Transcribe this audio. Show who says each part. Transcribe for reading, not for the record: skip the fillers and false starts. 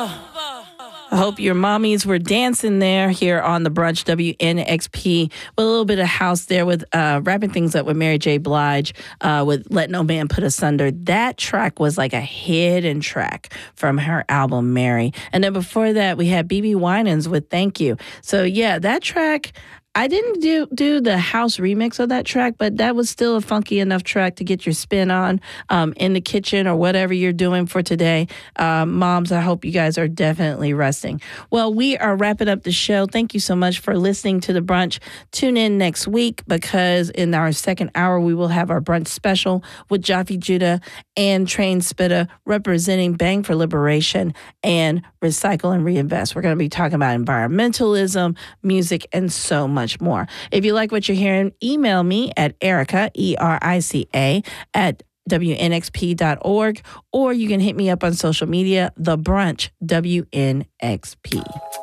Speaker 1: I hope your mommies were dancing there here on the brunch, WNXP, with a little bit of house there with wrapping things up with Mary J. Blige with Let No Man Put Us Under. That track was like a hidden track from her album, Mary. And then before that, we had BB Winans with Thank You. So yeah, that track, I didn't do the house remix of that track, but that was still a funky enough track to get your spin on in the kitchen or whatever you're doing for today. Moms, I hope you guys are definitely resting. Well, we are wrapping up the show. Thank you so much for listening to The Brunch. Tune in next week because in our second hour, we will have our brunch special with Jaffe Judah and Train Spitta representing Bang for Liberation and Recycle and Reinvest. We're going to be talking about environmentalism, music, and so much more. If you like what you're hearing, email me at Erica, ERICA, at WNXP.org, or you can hit me up on social media, The Brunch, WNXP.